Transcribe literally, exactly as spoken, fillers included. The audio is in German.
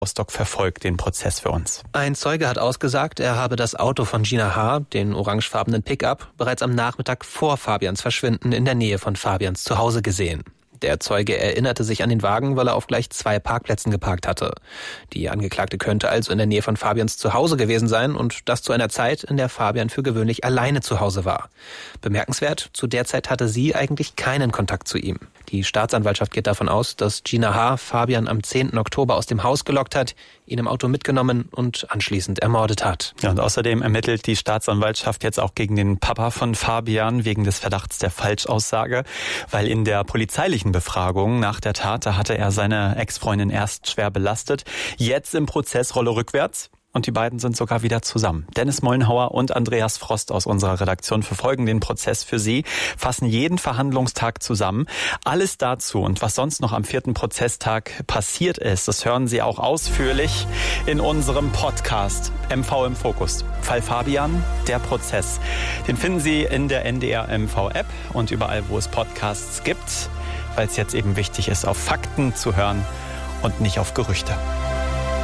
Rostock verfolgt den Prozess für uns. Ein Zeuge hat ausgesagt, er habe das Auto von Gina H., den orangefarbenen Pickup, bereits am Nachmittag vor Fabians Verschwinden in der Nähe von Fabians Zuhause gesehen. Der Zeuge erinnerte sich an den Wagen, weil er auf gleich zwei Parkplätzen geparkt hatte. Die Angeklagte könnte also in der Nähe von Fabians Zuhause gewesen sein und das zu einer Zeit, in der Fabian für gewöhnlich alleine zu Hause war. Bemerkenswert, zu der Zeit hatte sie eigentlich keinen Kontakt zu ihm. Die Staatsanwaltschaft geht davon aus, dass Gina H. Fabian am zehnten Oktober aus dem Haus gelockt hat, ihn im Auto mitgenommen und anschließend ermordet hat. Ja, und außerdem ermittelt die Staatsanwaltschaft jetzt auch gegen den Papa von Fabian wegen des Verdachts der Falschaussage, weil in der polizeilichen Befragung nach der Tat, da hatte er seine Ex-Freundin erst schwer belastet. Jetzt im Prozess Rolle rückwärts. Und die beiden sind sogar wieder zusammen. Dennis Mollenhauer und Andreas Frost aus unserer Redaktion verfolgen den Prozess für Sie, fassen jeden Verhandlungstag zusammen. Alles dazu und was sonst noch am vierten Prozesstag passiert ist, das hören Sie auch ausführlich in unserem Podcast M V im Fokus. Fall Fabian, der Prozess. Den finden Sie in der N D R M V-App und überall, wo es Podcasts gibt, weil es jetzt eben wichtig ist, auf Fakten zu hören und nicht auf Gerüchte.